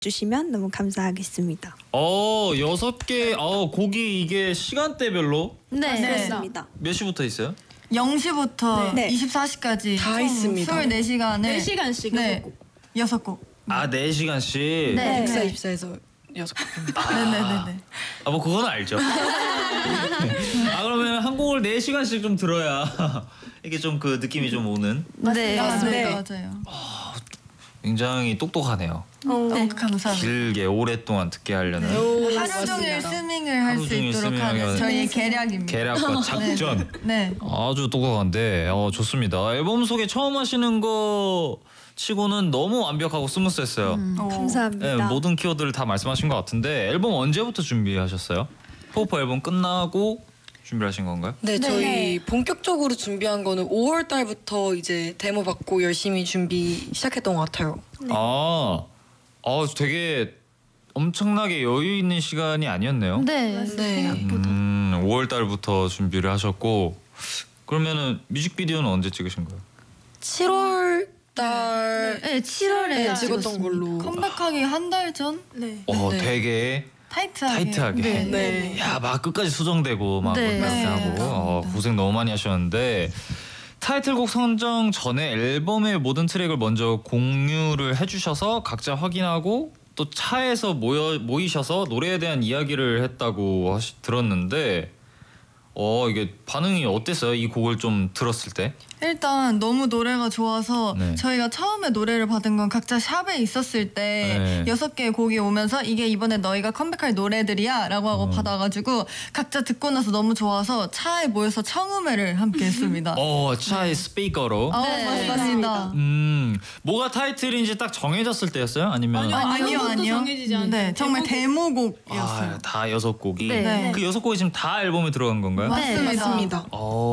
주시면 너무 감사하겠습니다. 6개. 곡이 이게 시간대별로 네, 그렇습니다. 몇 시부터 있어요? 0시부터 네. 24시까지 다 있습니다. 24시간에 4시간씩 네. 6곡. 4시간씩. 네. 24에서 6곡입니다. 네네네네. 뭐 그건 알죠. 그러면 한 곡을 4시간씩 좀 들어야 이게 좀 그 느낌이 좀 오는. 네, 맞습니다. 맞아요. 굉장히 똑똑하네요. 네, 감사합니다. 길게 오랫동안 듣게 하려는 하루 종일 스밍을 할 하루 수 종일 있도록 스밍을 하는 하는 저희의 계략입니다. 계략과 작전. 네. 아주 똑똑한데 좋습니다. 앨범 소개 처음 하시는 거 치고는 너무 완벽하고 스무스했어요. 감사합니다. 네, 모든 키워드를 다 말씀하신 것 같은데 앨범 언제부터 준비하셨어요? 포포 앨범 끝나고 준비하신 건가요? 네, 저희 본격적으로 준비한 거는 5월 달부터 이제 데모 받고 열심히 준비 시작했던 것 같아요. 되게 엄청나게 여유 있는 시간이 아니었네요. 네. 네. 5월 달부터 준비를 하셨고 그러면은 뮤직비디오는 언제 찍으신 거예요? 7월 달 네, 7월에 찍었던 걸로. 컴백하기 한 달 전? 네. 네. 되게 타이트하게. 네. 네. 야, 막 끝까지 수정되고 막 네. 이렇게 네. 하고 고생 너무 많이 하셨는데 타이틀곡 선정 전에 앨범의 모든 트랙을 먼저 공유를 해주셔서 각자 확인하고 또 차에서 모이셔서 노래에 대한 이야기를 했다고 들었는데 이게 반응이 어땠어요? 이 곡을 좀 들었을 때? 일단 너무 노래가 좋아서 네. 저희가 처음에 노래를 받은 건 각자 샵에 있었을 때 네. 6개의 곡이 오면서 이게 이번에 너희가 컴백할 노래들이야 라고 하고 받아가지고 각자 듣고 나서 너무 좋아서 차에 모여서 청음회를 함께 했습니다. 차의 스피커로. 네, 맞습니다. 뭐가 타이틀인지 딱 정해졌을 때였어요? 아니면 아니요. 정해지지 않아요. 네, 정말 데모곡이었어요. 다 6곡이. 네. 그 6곡이 지금 다 앨범에 들어간 건가요? 맞습니다.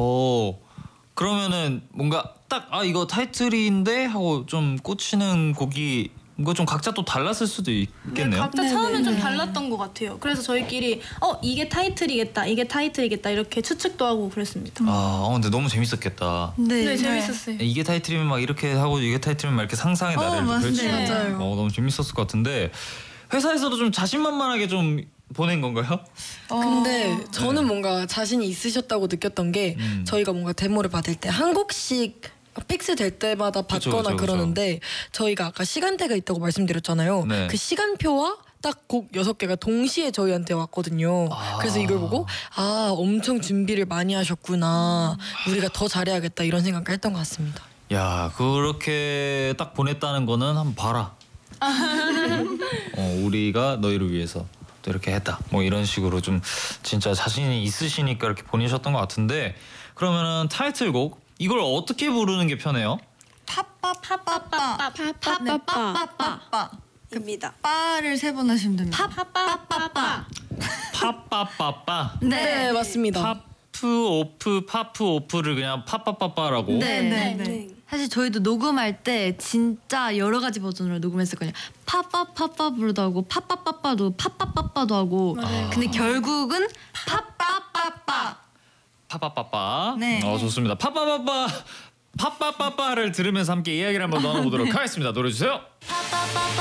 그러면은 뭔가 딱 이거 타이틀인데 하고 좀 꽂히는 곡이 이거 좀 각자 또 달랐을 수도 있겠네요. 각자 처음엔 좀 달랐던 것 같아요. 그래서 저희끼리 이게 타이틀이겠다, 이게 타이틀이겠다 이렇게 추측도 하고 그랬습니다. 근데 너무 재밌었겠다. 네, 재밌었어요. 이게 타이틀이면 막 이렇게 하고 이게 타이틀이면 막 이렇게 상상의 나래를 펼치고 맞아요. 너무 재밌었을 것 같은데 회사에서도 좀 자신만만하게 좀 보낸 건가요? 근데 저는 네. 뭔가 자신이 있으셨다고 느꼈던 게 저희가 뭔가 데모를 받을 때 한 곡씩 픽스 될 때마다 받거나 그쵸. 그러는데 저희가 아까 시간대가 있다고 말씀드렸잖아요. 네. 그 시간표와 딱 곡 6개가 동시에 저희한테 왔거든요. 그래서 이걸 보고 엄청 준비를 많이 하셨구나. 우리가 더 잘해야겠다 이런 생각을 했던 것 같습니다. 야, 그렇게 딱 보냈다는 거는 한번 봐라. 우리가 너희를 위해서 또 이렇게 했다. 뭐 이런 식으로 좀 진짜 자신이 있으시니까 이렇게 보내셨던 것 같은데 그러면은 타이틀곡 이걸 어떻게 부르는 게 편해요? 입니다. 빠를 3번 하시면 됩니다. 파빠빠빠. 네, 맞습니다. 파프 오프를 그냥 파빠빠빠라고. 네. 사실 저희도 녹음할 때 진짜 여러 가지 버전으로 녹음했었거든요. 파빠파빠 부르도 하고 파빠빠빠도 파빠빠빠도 하고. 근데 결국은 파빠빠빠. 네. 좋습니다. 파빠빠빠를 들으면서 함께 이야기를 한번 나눠보도록 하겠습니다. 노래 주세요.